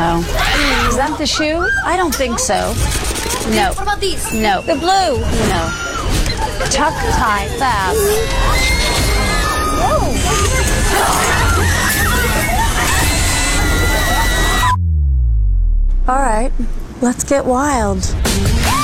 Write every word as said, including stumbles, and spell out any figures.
No. Is that the shoe? I don't think so. No. What about these? No. The blue? No. Tuck, tie, fab. All right, let's get wild.